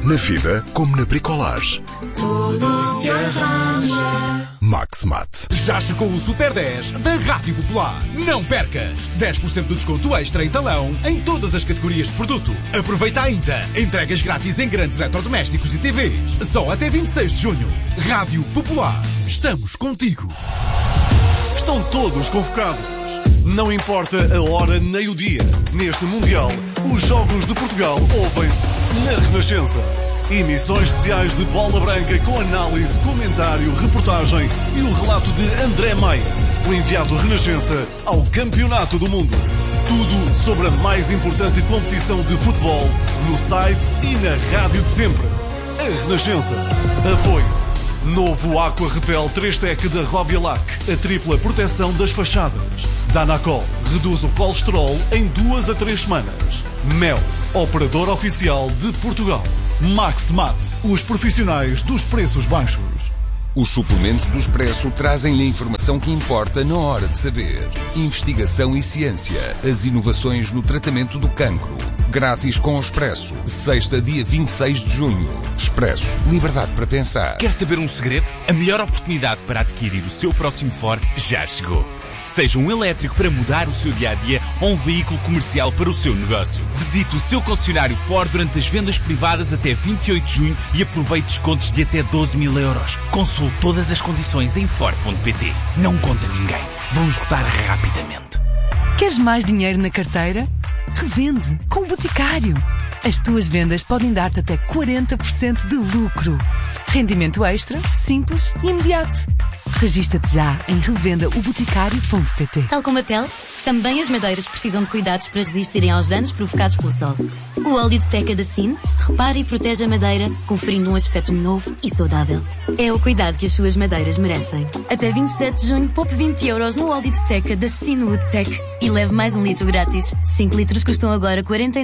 Na vida, como na bricolage. Tudo se arranja. Max-Mat. Já chegou o Super 10 da Rádio Popular. Não percas! 10% de desconto extra em talão em todas as categorias de produto. Aproveita ainda. Entregas grátis em grandes eletrodomésticos e TVs. Só até 26 de junho. Rádio Popular. Estamos contigo. Estão todos convocados. Não importa a hora nem o dia. Neste Mundial, os Jogos de Portugal ouvem-se na Renascença. Emissões especiais de Bola Branca com análise, comentário, reportagem e o relato de André Maia, o enviado Renascença ao Campeonato do Mundo. Tudo sobre a mais importante competição de futebol no site e na rádio de sempre. A Renascença. Apoio. Novo Aqua Repel 3-Tec da Robialac. A tripla proteção das fachadas. Danacol reduz o colesterol em 2 a 3 semanas. Mel, operador oficial de Portugal. Max-Mat, os profissionais dos preços baixos. Os suplementos do Expresso trazem-lhe a informação que importa na hora de saber. Investigação e ciência. As inovações no tratamento do cancro. Grátis com o Expresso. Sexta, dia 26 de junho. Expresso. Liberdade para pensar. Quer saber um segredo? A melhor oportunidade para adquirir o seu próximo Ford já chegou. Seja um elétrico para mudar o seu dia-a-dia ou um veículo comercial para o seu negócio. Visite o seu concessionário Ford durante as vendas privadas até 28 de junho e aproveite descontos de até 12 mil euros. Consulte todas as condições em Ford.pt. Não conta ninguém. Vão esgotar rapidamente. Queres mais dinheiro na carteira? Revende com o Boticário. As tuas vendas podem dar-te até 40% de lucro. Rendimento extra, simples e imediato. Regista-te já em revendaoboticário.pt. Tal como a pele, também as madeiras precisam de cuidados para resistirem aos danos provocados pelo sol. O óleo de teca da Sine repara e protege a madeira, conferindo um aspecto novo e saudável. É o cuidado que as suas madeiras merecem. Até 27 de junho, poupe 20 euros no óleo de teca da Sine Woodtech e leve mais 1 litro grátis. 5 litros custam agora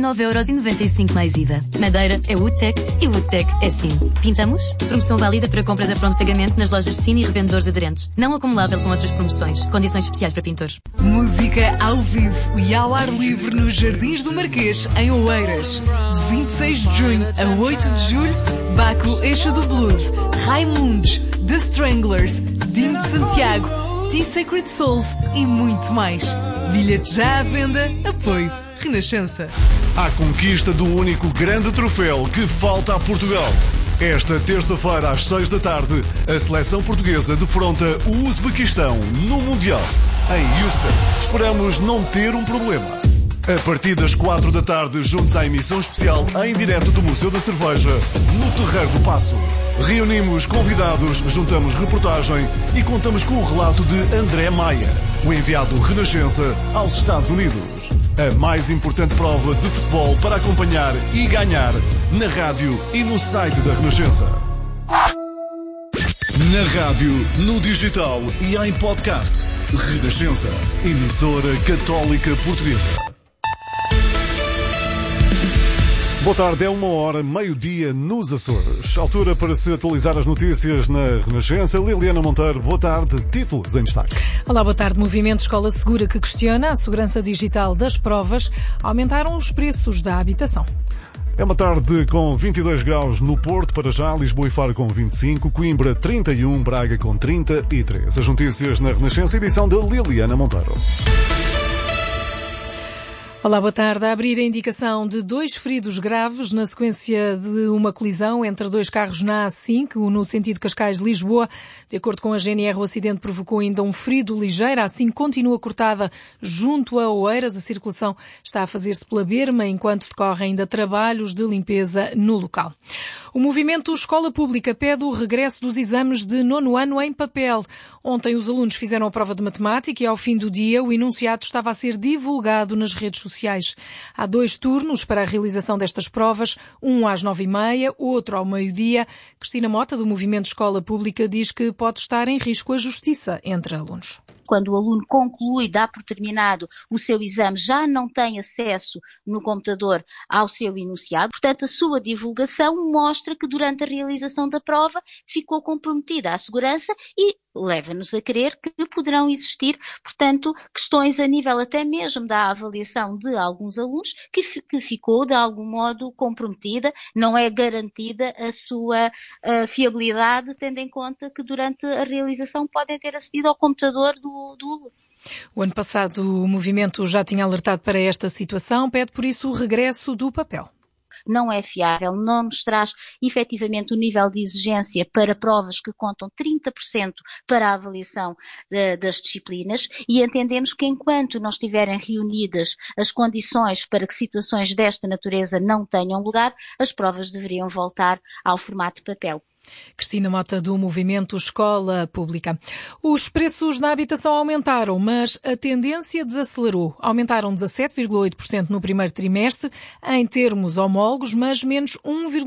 49,95€ mais IVA. Madeira é Woodtech e Woodtech é Sine. Pintamos? Promoção válida para compras a pronto pagamento nas lojas Sine e revendedores aderentes. Não acumulável com outras promoções. Condições especiais para pintores. Música ao vivo e ao ar livre nos Jardins do Marquês, em Oeiras. De 26 de junho a 8 de julho, Baco Eixo do Blues, Raimundos, The Stranglers, Dino de Santiago, T-Sacred Souls e muito mais. Bilhete já à venda. Apoio Renascença. À conquista do único grande troféu que falta a Portugal. Esta terça-feira, às 6 da tarde, a seleção portuguesa defronta o Uzbequistão no Mundial. Em Houston, esperamos não ter um problema. A partir das 4 da tarde, juntos à emissão especial em direto do Museu da Cerveja, no Terreiro do Paço. Reunimos convidados, juntamos reportagem e contamos com o relato de André Maia, o enviado Renascença aos Estados Unidos. A mais importante prova de futebol para acompanhar e ganhar na rádio e no site da Renascença. Na rádio, no digital e em podcast. Renascença, emissora católica portuguesa. Boa tarde, é 1h, meio-dia nos Açores. Altura para se atualizar as notícias na Renascença. Liliana Monteiro, boa tarde. Títulos em destaque. Olá, boa tarde. Movimento Escola Segura que questiona a segurança digital das provas. Aumentaram os preços da habitação. É uma tarde com 22 graus no Porto, para já, Lisboa e Faro com 25, Coimbra 31, Braga com 33. As notícias na Renascença, edição de Liliana Monteiro. Olá, boa tarde. A abrir a indicação de 2 feridos graves na sequência de uma colisão entre 2 carros na A5, no sentido Cascais-Lisboa. De acordo com a GNR, o acidente provocou ainda um ferido ligeiro. A A5 continua cortada junto a Oeiras. A circulação está a fazer-se pela berma, enquanto decorrem ainda trabalhos de limpeza no local. O movimento Escola Pública pede o regresso dos exames de 9º ano em papel. Ontem os alunos fizeram a prova de matemática e ao fim do dia o enunciado estava a ser divulgado nas redes sociais. Há 2 turnos para a realização destas provas, um às 9h30, outro ao meio-dia. Cristina Mota, do Movimento Escola Pública, diz que pode estar em risco a justiça entre alunos. Quando o aluno conclui, dá por terminado o seu exame, já não tem acesso no computador ao seu enunciado. Portanto, a sua divulgação mostra que durante a realização da prova ficou comprometida a segurança e leva-nos a crer que poderão existir, portanto, questões a nível até mesmo da avaliação de alguns alunos que ficou de algum modo comprometida, não é garantida a sua fiabilidade, tendo em conta que durante a realização podem ter acedido ao computador do aluno. O ano passado o movimento já tinha alertado para esta situação, pede por isso o regresso do papel. Não é fiável, não nos traz efetivamente o nível de exigência para provas que contam 30% para a avaliação das disciplinas e entendemos que enquanto não estiverem reunidas as condições para que situações desta natureza não tenham lugar, as provas deveriam voltar ao formato de papel. Cristina Mota, do movimento Escola Pública. Os preços na habitação aumentaram, mas a tendência desacelerou. Aumentaram 17,8% no primeiro trimestre, em termos homólogos, mas menos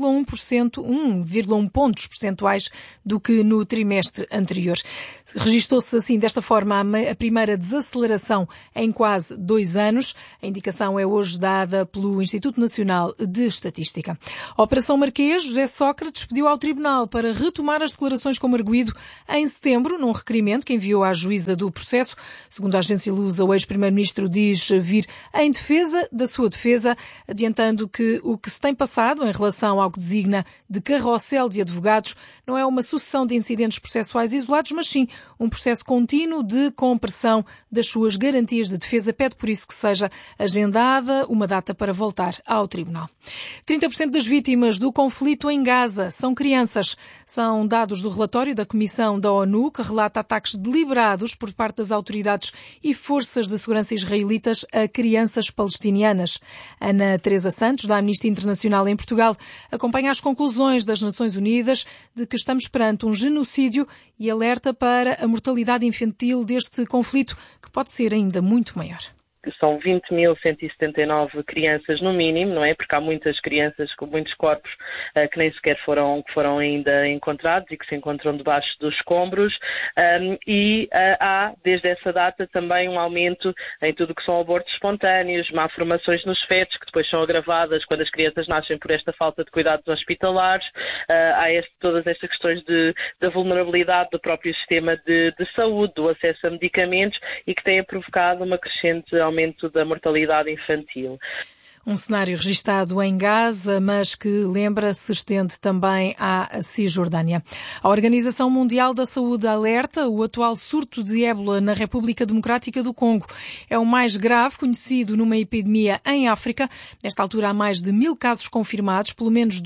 1,1 pontos percentuais do que no trimestre anterior. Registou-se assim, desta forma, a primeira desaceleração em quase 2 anos. A indicação é hoje dada pelo Instituto Nacional de Estatística. A Operação Marquês, José Sócrates pediu ao Tribunal para retomar as declarações como arguido em setembro, num requerimento que enviou à juíza do processo. Segundo a agência Lusa, o ex-primeiro-ministro diz vir em defesa da sua defesa, adiantando que o que se tem passado em relação ao que designa de carrossel de advogados não é uma sucessão de incidentes processuais isolados, mas sim um processo contínuo de compressão das suas garantias de defesa. Pede por isso que seja agendada uma data para voltar ao tribunal. 30% das vítimas do conflito em Gaza são crianças. São dados do relatório da Comissão da ONU, que relata ataques deliberados por parte das autoridades e forças de segurança israelitas a crianças palestinianas. Ana Teresa Santos, da Amnistia Internacional em Portugal, acompanha as conclusões das Nações Unidas de que estamos perante um genocídio e alerta para a mortalidade infantil deste conflito, que pode ser ainda muito maior. São 20.179 crianças no mínimo, não é? Porque há muitas crianças com muitos corpos que nem sequer foram ainda encontrados e que se encontram debaixo dos escombros há desde essa data também um aumento em tudo o que são abortos espontâneos, malformações nos fetos que depois são agravadas quando as crianças nascem por esta falta de cuidados hospitalares, há todas estas questões da vulnerabilidade do próprio sistema de saúde, do acesso a medicamentos e que têm provocado uma crescente aumento da mortalidade infantil. Um cenário registado em Gaza, mas que, lembra, se estende também à Cisjordânia. A Organização Mundial da Saúde alerta o atual surto de ébola na República Democrática do Congo. É o mais grave conhecido numa epidemia em África. Nesta altura há mais de 1.000 casos confirmados, pelo menos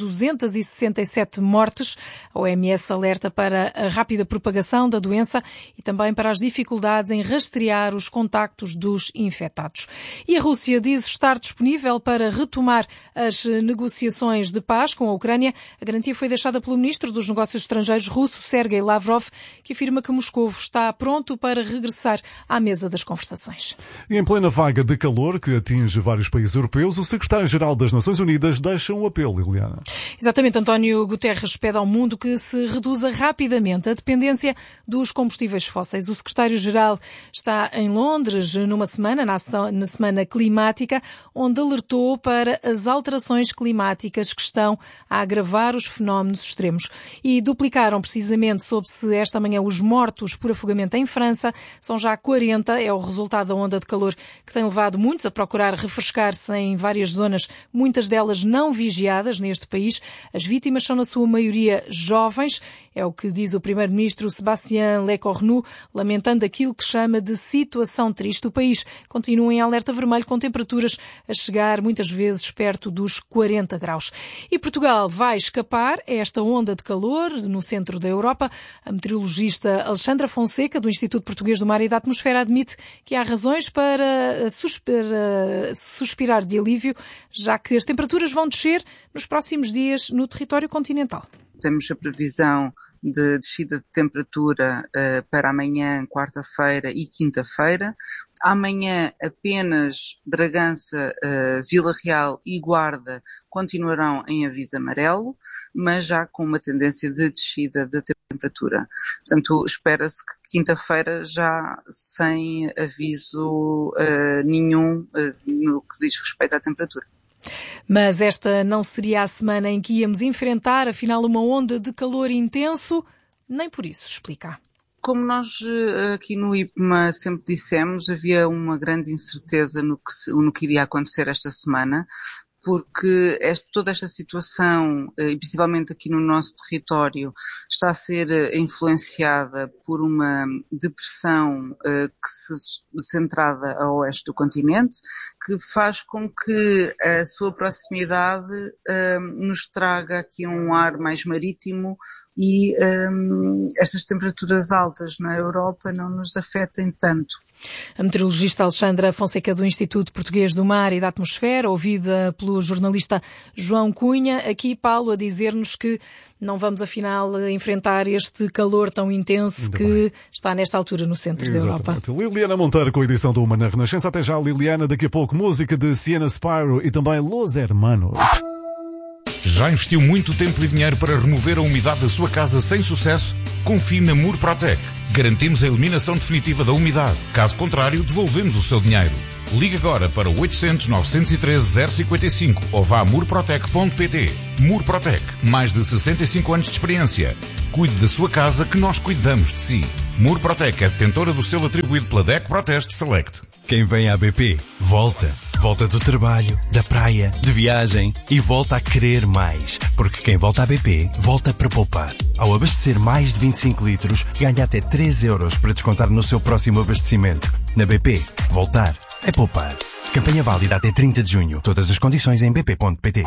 267 mortes. A OMS alerta para a rápida propagação da doença e também para as dificuldades em rastrear os contactos dos infectados. E a Rússia diz estar disponível para retomar as negociações de paz com a Ucrânia. A garantia foi deixada pelo ministro dos Negócios Estrangeiros russo, Sergei Lavrov, que afirma que Moscou está pronto para regressar à mesa das conversações. E em plena vaga de calor que atinge vários países europeus, o secretário-geral das Nações Unidas deixa um apelo, Liliana. Exatamente, António Guterres pede ao mundo que se reduza rapidamente a dependência dos combustíveis fósseis. O secretário-geral está em Londres numa semana, na Semana Climática, onde alertou para as alterações climáticas que estão a agravar os fenómenos extremos. E duplicaram precisamente, soube-se esta manhã, os mortos por afogamento em França. São já 40, é o resultado da onda de calor que tem levado muitos a procurar refrescar-se em várias zonas, muitas delas não vigiadas neste país. As vítimas são na sua maioria jovens, é o que diz o primeiro-ministro Sébastien Lecornu, lamentando aquilo que chama de situação triste. O país continua em alerta vermelho, com temperaturas a chegar muitas vezes perto dos 40 graus. E Portugal vai escapar a esta onda de calor no centro da Europa. A meteorologista Alexandra Fonseca, do Instituto Português do Mar e da Atmosfera, admite que há razões para suspirar de alívio, já que as temperaturas vão descer nos próximos dias no território continental. Temos a previsão de descida de temperatura para amanhã, quarta-feira e quinta-feira. Amanhã apenas Bragança, Vila Real e Guarda continuarão em aviso amarelo, mas já com uma tendência de descida da temperatura. Portanto, espera-se que quinta-feira já sem aviso nenhum no que diz respeito à temperatura. Mas esta não seria a semana em que íamos enfrentar, afinal, uma onda de calor intenso. Nem por isso, explica. Como nós aqui no IPMA sempre dissemos, havia uma grande incerteza no que iria acontecer esta semana, porque toda esta situação, e principalmente aqui no nosso território, está a ser influenciada por uma depressão centrada a oeste do continente, que faz com que a sua proximidade nos traga aqui um ar mais marítimo e estas temperaturas altas na Europa não nos afetem tanto. A meteorologista Alexandra Fonseca do Instituto Português do Mar e da Atmosfera, ouvida pelo jornalista João Cunha. Aqui, Paulo, a dizer-nos que não vamos, afinal, enfrentar este calor tão intenso que está nesta altura no centro da Europa. Liliana Monteiro com a edição do Uma na Renascença. Até já, Liliana. Daqui a pouco, música de Siena Spyro e também Los Hermanos. Já investiu muito tempo e dinheiro para remover a umidade da sua casa sem sucesso? Confie na Murprotec. Garantimos a eliminação definitiva da umidade. Caso contrário, devolvemos o seu dinheiro. Ligue agora para 800 913 055 ou vá a murprotec.pt. Murprotec. Mais de 65 anos de experiência. Cuide da sua casa que nós cuidamos de si. Murprotec é detentora do selo atribuído pela DEC Proteste Select. Quem vem à BP, volta. Volta do trabalho, da praia, de viagem e volta a querer mais. Porque quem volta à BP, volta para poupar. Ao abastecer mais de 25 litros, ganha até 3 euros para descontar no seu próximo abastecimento. Na BP, voltar é poupar. Campanha válida até 30 de junho. Todas as condições em bp.pt.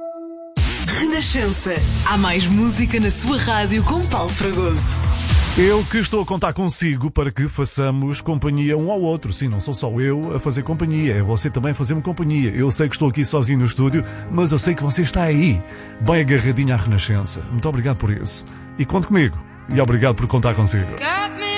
Renascença. Há mais música na sua rádio com Paulo Fragoso. Eu que estou a contar consigo para que façamos companhia um ao outro. Sim, não sou só eu a fazer companhia, é você também a fazer-me companhia. Eu sei que estou aqui sozinho no estúdio, mas eu sei que você está aí, bem agarradinho à Renascença. Muito obrigado por isso. E conte comigo. E obrigado por contar consigo.